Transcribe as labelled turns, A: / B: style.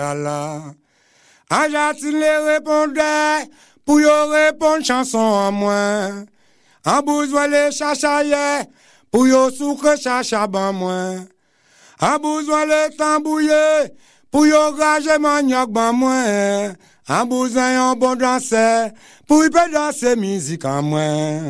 A: Ajatine les répondait pour y répondre chanson en moins. En besoin les chachaye pour y sucre chacha ban moins. En besoin les tambouiller pour y rage manioc ban moins. En besoin un bon danseur pour y danser musique en moins.